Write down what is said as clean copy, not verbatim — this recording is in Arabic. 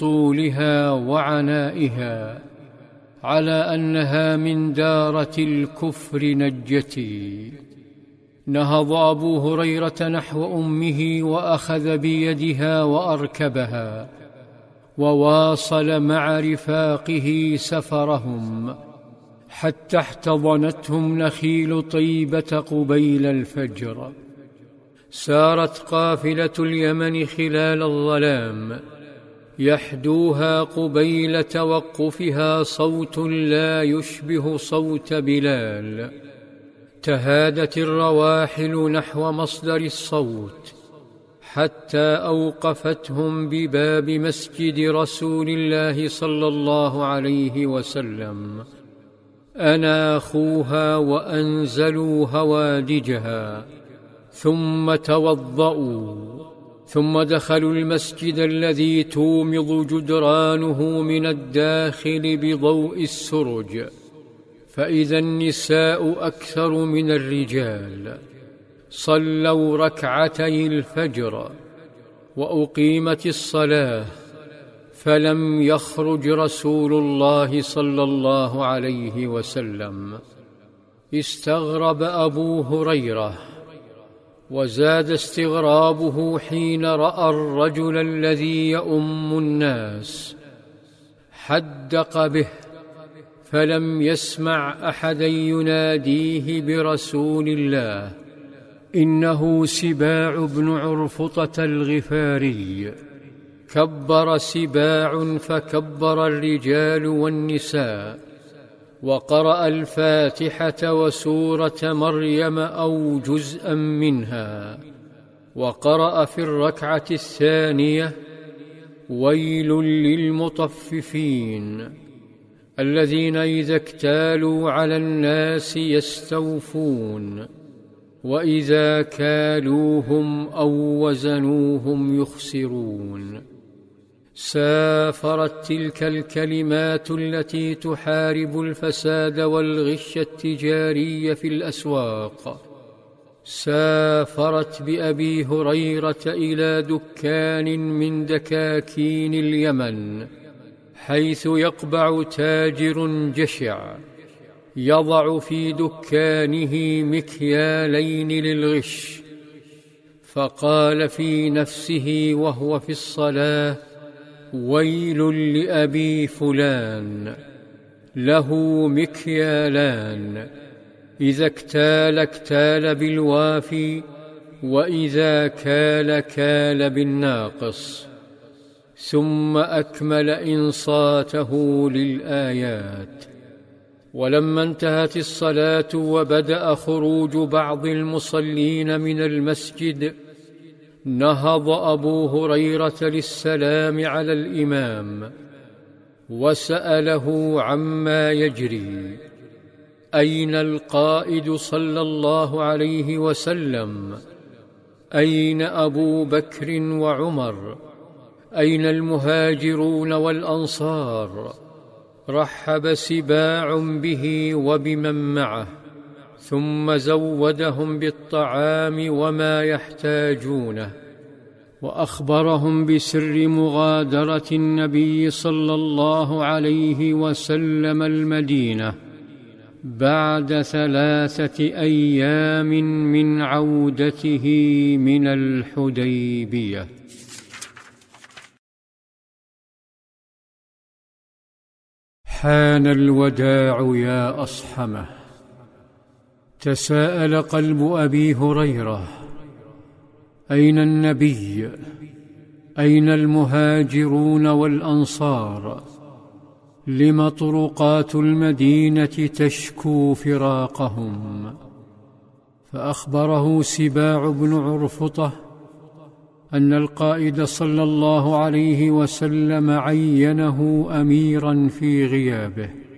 طولها وعنائها على أنها من دارة الكفر نجتي. نهض أبو هريرة نحو أمه وأخذ بيدها وأركبها، وواصل مع رفاقه سفرهم حتى احتضنتهم نخيل طيبة قبيل الفجر. سارت قافلة اليمن خلال الظلام، يحدوها قبيل توقفها صوت لا يشبه صوت بلال. تهادت الرواحل نحو مصدر الصوت حتى أوقفتهم بباب مسجد رسول الله صلى الله عليه وسلم. أناخوها وأنزلوا هوادجها، ثم توضأوا، ثم دخلوا المسجد الذي تومض جدرانه من الداخل بضوء السرج، فإذا النساء أكثر من الرجال. صلوا ركعتي الفجر وأقيمت الصلاة، فلم يخرج رسول الله صلى الله عليه وسلم. استغرب أبو هريرة، وزاد استغرابه حين رأى الرجل الذي يؤم الناس. حدق به، فلم يسمع أحدا يناديه برسول الله. إنه سباع بن عرفطة الغفاري. كبر سباع فكبر الرجال والنساء، وقرأ الفاتحة وسورة مريم أو جزءا منها، وقرأ في الركعة الثانية: ويل للمطففين الذين إذا اكتالوا على الناس يستوفون، وإذا كالوهم أو وزنوهم يخسرون. سافرت تلك الكلمات التي تحارب الفساد والغش التجاري في الأسواق. سافرت بأبي هريرة إلى دكان من دكاكين اليمن، حيث يقبع تاجر جشع يضع في دكانه مكيالين للغش. فقال في نفسه وهو في الصلاة: ويل لأبي فلان، له مكيالان، إذا اكتال اكتال بالوافي، وإذا كال كال بالناقص. ثم أكمل إنصاته للآيات. ولما انتهت الصلاة وبدأ خروج بعض المصلين من المسجد، نهض أبو هريرة للسلام على الإمام، وسأله عما يجري: أين القائد صلى الله عليه وسلم؟ أين أبو بكر وعمر؟ أين المهاجرون والأنصار؟ رحب سباع به وبمن معه، ثم زودهم بالطعام وما يحتاجونه، وأخبرهم بسر مغادرة النبي صلى الله عليه وسلم المدينة بعد 3 أيام من عودته من الحديبية. حان الوداع يا أصحمه. تساءل قلب أبي هريرة: أين النبي؟ أين المهاجرون والأنصار؟ لم طرقات المدينة تشكو فراقهم؟ فأخبره سباع بن عرفطة أن القائد صلى الله عليه وسلم عينه أميرا في غيابه،